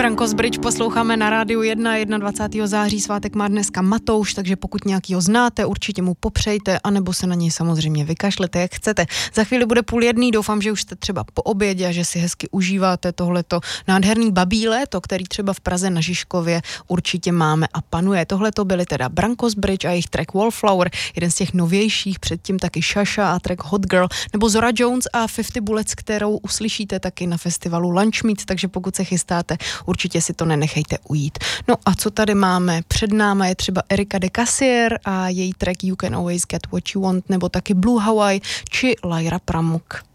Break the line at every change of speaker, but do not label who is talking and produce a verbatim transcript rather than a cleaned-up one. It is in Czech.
Brankos Bridge posloucháme na rádiu jedna, dvacátého prvního září, svátek má dneska Matouš, takže pokud nějakýho znáte, určitě mu popřejte, anebo se na něj samozřejmě vykašlete, jak chcete. Za chvíli bude půl jedný, doufám, že už jste třeba po obědě a že si hezky užíváte tohleto nádherný babí léto, který třeba v Praze na Žižkově určitě máme a panuje. Tohleto byly teda Brankos Bridge a jejich track Wallflower, jeden z těch novějších, předtím taky Shasha a track Hot Girl, nebo Zora Jones a padesát Bullets, kterou uslyšíte taky na festivalu Lunch Meet, takže pokud se chystáte, určitě si to nenechejte ujít. No a co tady máme? Před náma je třeba Erika de Cassier a její track You Can Always Get What You Want, nebo taky Blue Hawaii či Lyra Pramuk.